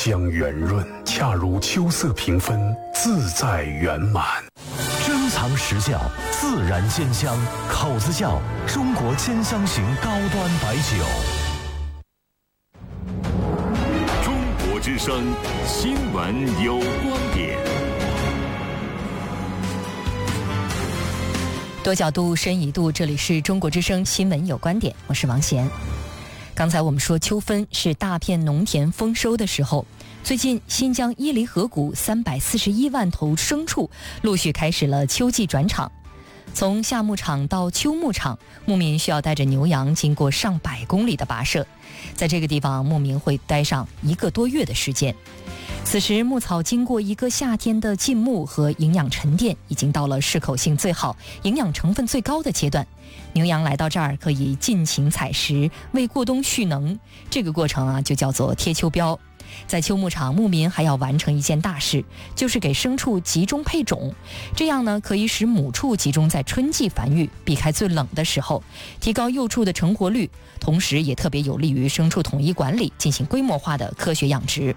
香圆润，恰如秋色平分，自在圆满。 珍藏实窖，自然鲜香，口子窖，中国千香型高端白酒。 中国之声新闻有观点。 多角度，深一度，这里是中国之声新闻有观点，我是王贤。刚才我们说秋分是大片农田丰收的时候，最近新疆伊犁河谷341万头牲畜陆续开始了秋季转场。从夏牧场到秋牧场，牧民需要带着牛羊经过上百公里的跋涉，在这个地方牧民会待上1个多月的时间。此时牧草经过一个夏天的浸牧和营养沉淀，已经到了适口性最好、营养成分最高的阶段。牛羊来到这儿可以尽情采食，为过冬蓄能。这个过程就叫做贴秋膘。在秋牧场，牧民还要完成一件大事，就是给牲畜集中配种。这样呢，可以使母畜集中在春季繁育，避开最冷的时候，提高幼畜的成活率，同时也特别有利于牲畜统一管理，进行规模化的科学养殖。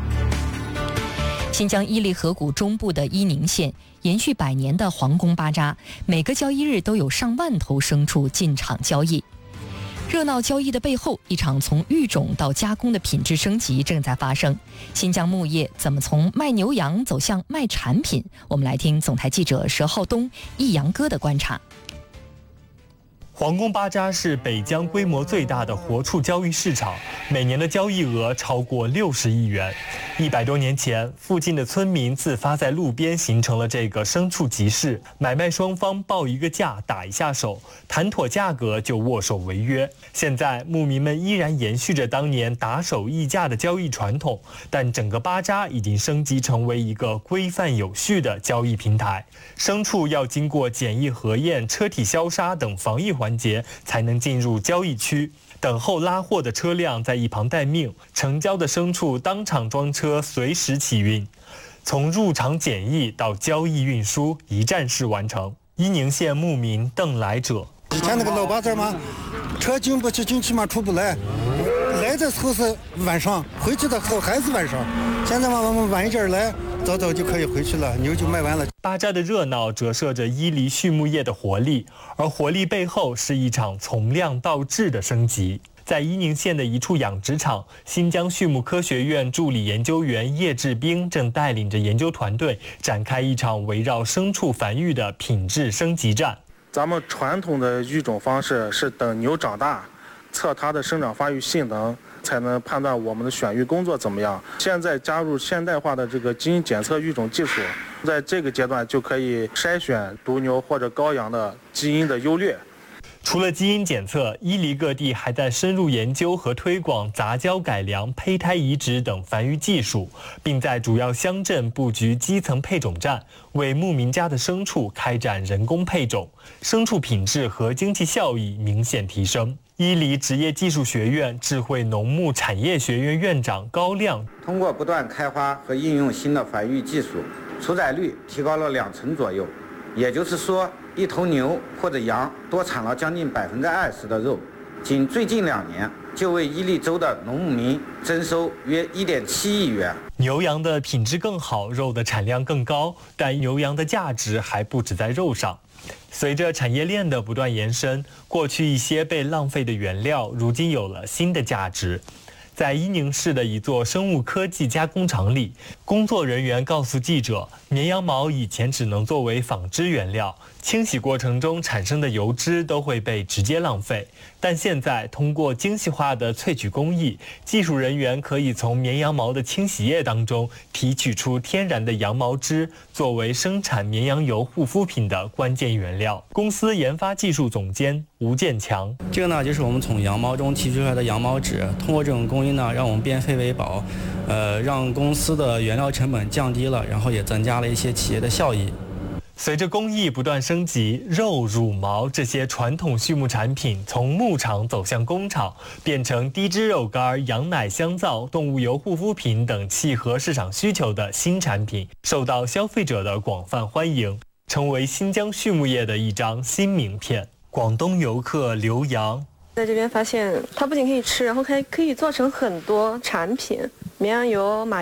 新疆伊犁河谷中部的伊宁县延续100年的皇宫巴扎，每个交易日都有上万头牲畜进场交易。热闹交易的背后，一场从育种到加工的品质升级正在发生。新疆牧业怎么从卖牛羊走向卖产品？我们来听总台记者佘浩东、易阳哥的观察。 皇宫巴扎是北疆规模最大的活畜交易市场，每年的交易额超过60亿元。100多年前，附近的村民自发在路边形成了这个牲畜集市，买卖双方报一个价，打一下手，谈妥价格就握手为约。现在，牧民们依然延续着当年打手议价的交易传统，但整个巴扎已经升级成为一个规范有序的交易平台。牲畜要经过检疫核验、车体消杀等防疫环节才能进入交易区，等候拉货的车辆在一旁待命，成交的牲畜当场装车，随时起运。从入场检疫到交易运输，一站式完成。伊宁县牧民邓来者： 以前那个老巴子嘛，车进不去，进去嘛出不来，来的时候是晚上，回去的时候还是晚上。现在嘛，我们晚一点来，早早就可以回去了，牛就卖完了。 巴扎的热闹折射着伊犁畜牧业的活力，而活力背后是一场从量到质的升级。在伊宁县的一处养殖场，新疆畜牧科学院助理研究员叶志兵正带领着研究团队展开一场围绕牲畜繁育的品质升级战。 咱们传统的育种方式是等牛长大，测它的生长发育性能，才能判断我们的选育工作怎么样。现在加入现代化的这个基因检测育种技术，在这个阶段就可以筛选犊牛或者羔羊的基因的优劣。 除了基因检测，伊犁各地还在深入研究和推广杂交改良、胚胎移植等繁育技术，并在主要乡镇布局基层配种站，为牧民家的牲畜开展人工配种，牲畜品质和经济效益明显提升。伊犁职业技术学院智慧农牧产业学院院长高亮： 通过不断开发和应用新的繁育技术，出崽率提高了2成左右，也就是说，一头牛或者羊多产了将近20%的肉，仅最近2年就为伊犁州的农牧民增收约1.7亿元。 牛羊的品质更好，肉的产量更高，但牛羊的价值还不止在肉上。随着产业链的不断延伸，过去一些被浪费的原料，如今有了新的价值。在伊宁市的一座生物科技加工厂里，工作人员告诉记者，绵羊毛以前只能作为纺织原料，清洗过程中产生的油脂都会被直接浪费。但现在通过精细化的萃取工艺，技术人员可以从绵羊毛的清洗液当中提取出天然的羊毛脂，作为生产绵羊油护肤品的关键原料。公司研发技术总监吴建强： 这个呢，就是我们从羊毛中提取出来的羊毛脂，通过这种工艺呢，让我们变废为宝，让公司的原料成本降低了，然后也增加了一些企业的效益。 随着工艺不断升级，肉、乳毛这些传统畜牧产品从牧场走向工厂，变成低脂肉干、羊奶、香皂、动物油护肤品等契合市场需求的新产品，受到消费者的广泛欢迎，成为新疆畜牧业的一张新名片。广东游客刘洋在这边发现，它不仅可以吃，然后还可以做成很多产品，绵羊油、马